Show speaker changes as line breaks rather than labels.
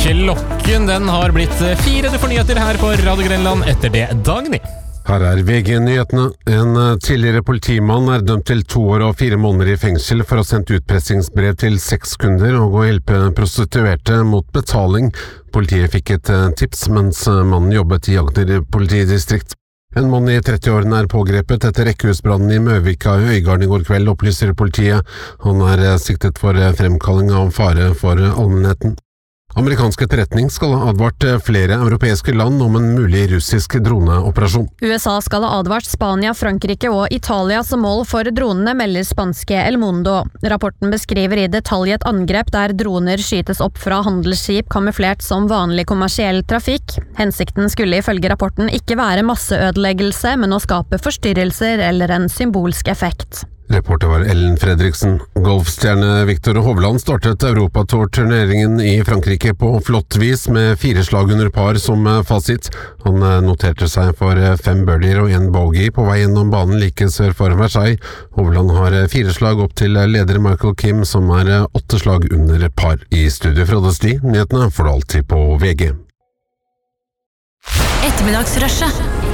Klokken den har blitt 4 for nyheter her på Radio Grenland etter det Dagny.
Her VG-nyhetene. En tidligere politimann dømt til 2 år og 4 måneder i fengsel for å ha sendt utpressingsbrev til 6 kunder og å hjelpe prostituerte mot betaling. Politiet fikk et tips mens mannen jobbet i Agder politidistrikt. En mann i 30-årene pågrepet etter rekkehusbrannen i Møvika i Øygarden i går kveld, opplyser politiet. Han siktet for fremkalling av fare for allmennheten. Amerikansk etterretning skal ha advart flere europeiske land om en mulig russisk droneoperasjon.
USA skal ha advart Spania, Frankrike og Italia som mål for dronene, melder spanske El Mundo. Rapporten beskriver i detalj et angrep der droner skytes opp fra handelsskip kamuflert som vanlig kommersiell trafikk. Hensikten skulle ifølge rapporten ikke være masseødeleggelse, men å skape forstyrrelser eller en symbolsk effekt.
Reporter var Ellen Fredriksen. Golfstjerne Victor Hovland startet Europatour-turneringen i Frankrike på flott vis med 4 slag under par som fasit. Han noterte seg for 5 birdier og 1 bogey på vei gjennom banen like sør for Versailles. Hovland har 4 slag opp til leder Michael Kim, som 8 slag under par. I studio fra Desti, nyhetene får du alltid på VG.
Ettermiddagsrushet.